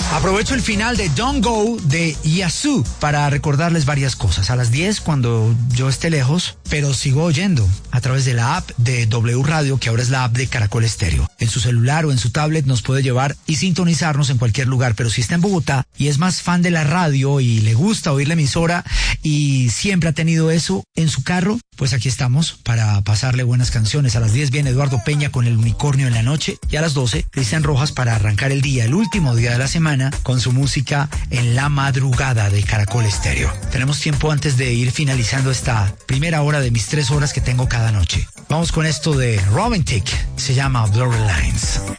Aprovecho el final de Don't Go de Yazoo para recordarles varias cosas. A las 10, cuando yo esté lejos, pero sigo oyendo a través de la app de W Radio, que ahora es la app de Caracol Estéreo. En su celular o en su tablet nos puede llevar y sintonizarnos en cualquier lugar, pero si está en Bogotá y es más fan de la radio y le gusta oír la emisora y siempre ha tenido eso en su carro, pues aquí estamos para pasarle buenas canciones. A las 10 viene Eduardo Peña con El Unicornio en la noche y a las 12 Cristian Rojas para arrancar el día, el último día de la semana, con su música en la madrugada de Caracol Estéreo. Tenemos tiempo antes de ir finalizando esta primera hora de mis 3 horas que tengo cada noche. Vamos con esto de Romantic, se llama Blurry Lines.